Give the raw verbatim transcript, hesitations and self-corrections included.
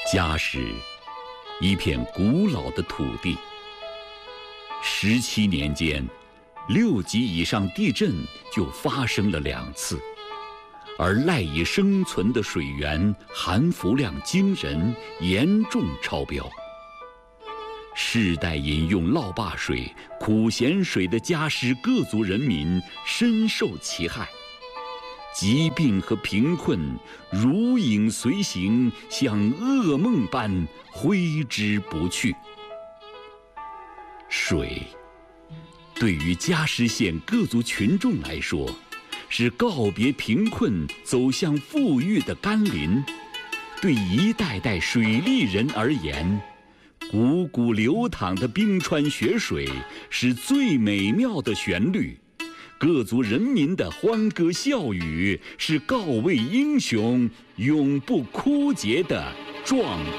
嘉实，一片古老的土地。十七年间，六级以上地震就发生了两次，而赖以生存的水源含氟量惊人，严重超标。世代饮用涝坝水、苦咸水的嘉实各族人民深受其害。疾病和贫困如影随形，像噩梦般挥之不去。水，对于嘉实县各族群众来说，是告别贫困、走向富裕的甘霖；对一代代水利人而言，汩汩流淌的冰川雪水是最美妙的旋律。各族人民的欢歌笑语是告慰英雄永不枯竭的壮